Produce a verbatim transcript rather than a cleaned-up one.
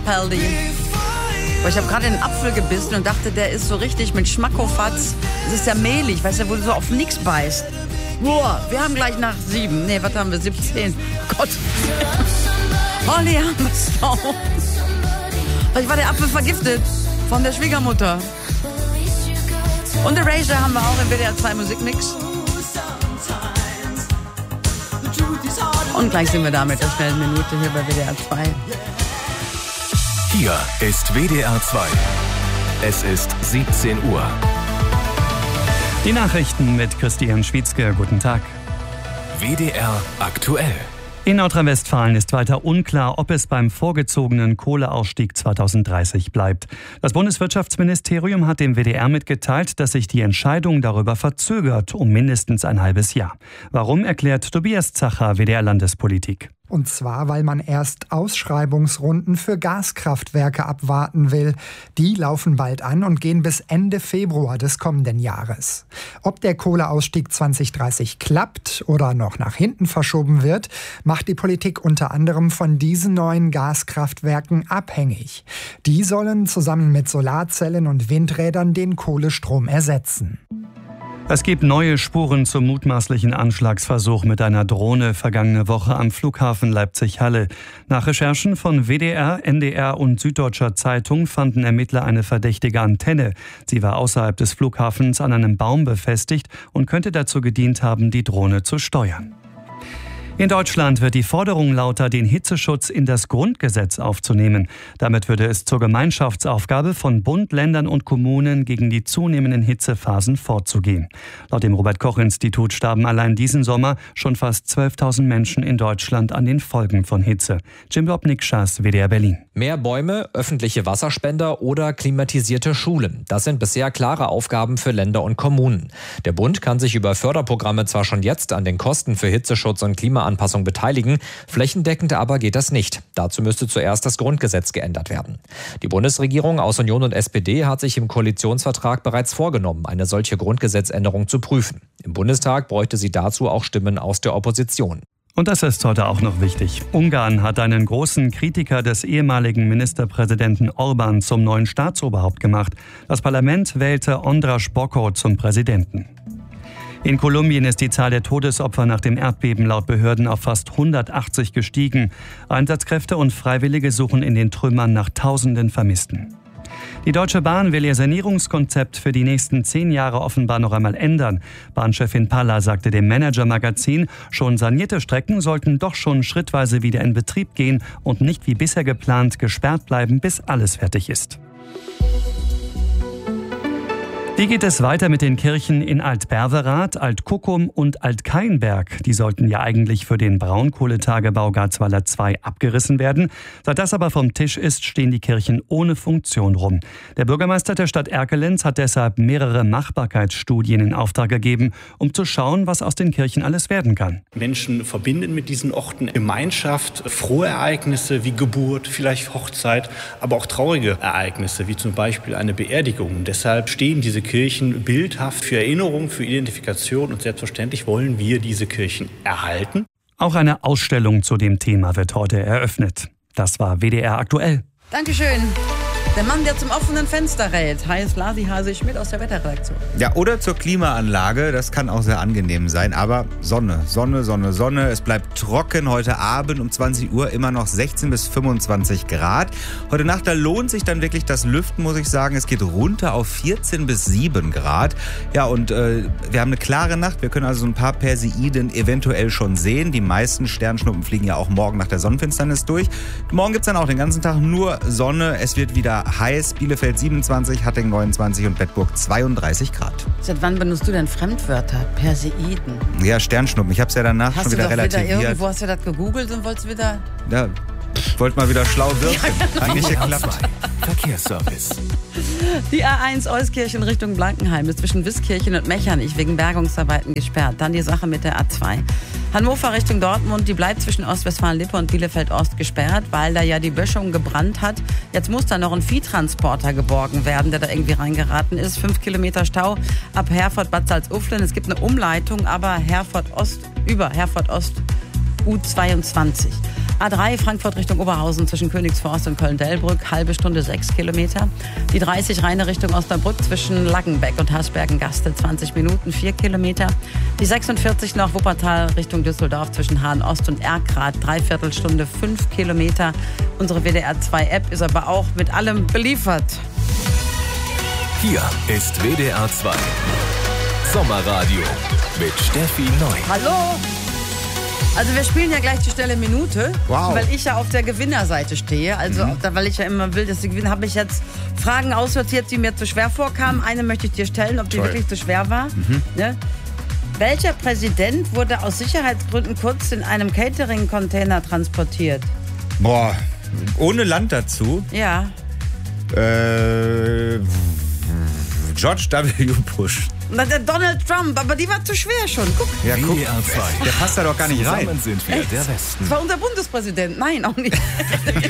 Paldi. Ich habe gerade einen Apfel gebissen und dachte, der ist so richtig mit Schmackofatz. Es ist ja mehlig, weißt du, wo du so auf nichts beißt. Boah, wir haben gleich nach sieben. Nee, was haben wir? siebzehn. Gott. Holly Armstrong. Vielleicht war der Apfel vergiftet von der Schwiegermutter. Und Erasure haben wir auch im W D R zwei Musikmix. Und gleich sind wir da mit der schnellen Minute hier bei W D R zwei. Hier ist W D R zwei. Es ist siebzehn Uhr. Die Nachrichten mit Christian Schwietzke. Guten Tag. W D R aktuell. In Nordrhein-Westfalen ist weiter unklar, ob es beim vorgezogenen Kohleausstieg zweitausenddreißig bleibt. Das Bundeswirtschaftsministerium hat dem W D R mitgeteilt, dass sich die Entscheidung darüber verzögert um mindestens ein halbes Jahr. Warum, erklärt Tobias Zacher, W D R Landespolitik. Und zwar, weil man erst Ausschreibungsrunden für Gaskraftwerke abwarten will. Die laufen bald an und gehen bis Ende Februar des kommenden Jahres. Ob der Kohleausstieg zweitausenddreißig klappt oder noch nach hinten verschoben wird, macht die Politik unter anderem von diesen neuen Gaskraftwerken abhängig. Die sollen zusammen mit Solarzellen und Windrädern den Kohlestrom ersetzen. Es gibt neue Spuren zum mutmaßlichen Anschlagsversuch mit einer Drohne vergangene Woche am Flughafen Leipzig-Halle. Nach Recherchen von W D R, N D R und Süddeutscher Zeitung fanden Ermittler eine verdächtige Antenne. Sie war außerhalb des Flughafens an einem Baum befestigt und könnte dazu gedient haben, die Drohne zu steuern. In Deutschland wird die Forderung lauter, den Hitzeschutz in das Grundgesetz aufzunehmen. Damit würde es zur Gemeinschaftsaufgabe von Bund, Ländern und Kommunen, gegen die zunehmenden Hitzephasen vorzugehen. Laut dem Robert-Koch-Institut starben allein diesen Sommer schon fast zwölftausend Menschen in Deutschland an den Folgen von Hitze. Jim Lobnick-Schaas, W D R Berlin. Mehr Bäume, öffentliche Wasserspender oder klimatisierte Schulen. Das sind bisher klare Aufgaben für Länder und Kommunen. Der Bund kann sich über Förderprogramme zwar schon jetzt an den Kosten für Hitzeschutz und Klimaanpassung beteiligen, flächendeckend aber geht das nicht. Dazu müsste zuerst das Grundgesetz geändert werden. Die Bundesregierung aus Union und S P D hat sich im Koalitionsvertrag bereits vorgenommen, eine solche Grundgesetzänderung zu prüfen. Im Bundestag bräuchte sie dazu auch Stimmen aus der Opposition. Und das ist heute auch noch wichtig. Ungarn hat einen großen Kritiker des ehemaligen Ministerpräsidenten Orbán zum neuen Staatsoberhaupt gemacht. Das Parlament wählte András Bokor zum Präsidenten. In Kolumbien ist die Zahl der Todesopfer nach dem Erdbeben laut Behörden auf fast hundertachtzig gestiegen. Einsatzkräfte und Freiwillige suchen in den Trümmern nach tausenden Vermissten. Die Deutsche Bahn will ihr Sanierungskonzept für die nächsten zehn Jahre offenbar noch einmal ändern. Bahnchefin Palla sagte dem Manager-Magazin, schon sanierte Strecken sollten doch schon schrittweise wieder in Betrieb gehen und nicht wie bisher geplant gesperrt bleiben, bis alles fertig ist. Wie geht es weiter mit den Kirchen in Alt-Berverath, Alt-Kuckum und Alt-Kainberg? Die sollten ja eigentlich für den Braunkohletagebau Garzweiler zwei abgerissen werden. Seit das aber vom Tisch ist, stehen die Kirchen ohne Funktion rum. Der Bürgermeister der Stadt Erkelenz hat deshalb mehrere Machbarkeitsstudien in Auftrag gegeben, um zu schauen, was aus den Kirchen alles werden kann. Menschen verbinden mit diesen Orten Gemeinschaft, frohe Ereignisse wie Geburt, vielleicht Hochzeit, aber auch traurige Ereignisse, wie zum Beispiel eine Beerdigung. Und deshalb stehen diese Kirchen bildhaft für Erinnerung, für Identifikation und selbstverständlich wollen wir diese Kirchen erhalten. Auch eine Ausstellung zu dem Thema wird heute eröffnet. Das war W D R aktuell. Dankeschön. Der Mann, der zum offenen Fenster rät, heißt Lasi Hase-Schmidt aus der Wetterredaktion. Ja, oder zur Klimaanlage, das kann auch sehr angenehm sein, aber Sonne, Sonne, Sonne, Sonne. Es bleibt trocken heute Abend um zwanzig Uhr, immer noch sechzehn bis fünfundzwanzig Grad. Heute Nacht, da lohnt sich dann wirklich das Lüften, muss ich sagen. Es geht runter auf vierzehn bis sieben Grad. Ja, und äh, wir haben eine klare Nacht. Wir können also ein paar Perseiden eventuell schon sehen. Die meisten Sternschnuppen fliegen ja auch morgen nach der Sonnenfinsternis durch. Morgen gibt es dann auch den ganzen Tag nur Sonne. Es wird wieder heiß. Bielefeld siebenundzwanzig, Hattingen neunundzwanzig und Bedburg zweiunddreißig Grad. Seit wann benutzt du denn Fremdwörter? Perseiden? Ja, Sternschnuppen. Ich habe es ja danach hast schon wieder relativiert. Wieder irgendwo hast du das gegoogelt und wolltest wieder... Ja, wollte mal wieder schlau wirken. Ja, Hat nicht geklappt. Verkehrsservice. Die A eins Euskirchen Richtung Blankenheim ist zwischen Wiskirchen und Mechernich wegen Bergungsarbeiten gesperrt. Dann die Sache mit der A zwei. Hannover Richtung Dortmund, die bleibt zwischen Ostwestfalen-Lippe und Bielefeld-Ost gesperrt, weil da ja die Böschung gebrannt hat. Jetzt muss da noch ein Viehtransporter geborgen werden, der da irgendwie reingeraten ist. Fünf Kilometer Stau ab Herford-Bad Salzuflen. Es gibt eine Umleitung, aber Herford-Ost, über Herford-Ost U zweiundzwanzig. A drei Frankfurt Richtung Oberhausen zwischen Königsforst und Köln-Delbrück, halbe Stunde sechs Kilometer. Die dreißig Rheine Richtung Osnabrück zwischen Laggenbeck und Hasbergen-Gaste zwanzig Minuten, vier Kilometer. Die sechsundvierzig nach Wuppertal Richtung Düsseldorf zwischen Hahn-Ost und Erkrath, dreiviertel Stunde, fünf Kilometer. Unsere W D R zwei App ist aber auch mit allem beliefert. Hier ist W D R zwei Sommerradio mit Steffi Neu. Hallo! Also wir spielen ja gleich die schnelle Minute, Wow. weil ich ja auf der Gewinnerseite stehe. Also Mhm. da, weil ich ja immer will, dass sie gewinnen, habe ich jetzt Fragen aussortiert, die mir zu schwer vorkamen. Eine möchte ich dir stellen, ob die Toll. wirklich zu schwer war. Mhm. Ne? Welcher Präsident wurde aus Sicherheitsgründen kurz in einem Catering-Container transportiert? Boah, ohne Land dazu. Ja. Äh, George W. Bush. Na, der Donald Trump, aber die war zu schwer schon. Guck, Ja, W guck, D R zwei. der passt da doch gar nicht rein. Zusammen sind wir der Westen. das war unser Bundespräsident. Nein, auch nicht.